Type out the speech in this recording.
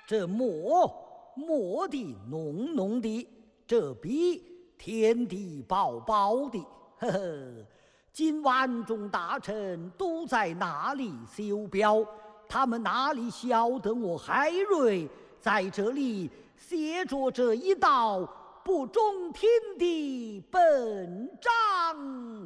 这墨的浓浓的，这笔甜的薄薄的，呵呵。今晚众大臣都在那里修表，他们哪里晓得我海瑞在这里写着这一道不中听的本章？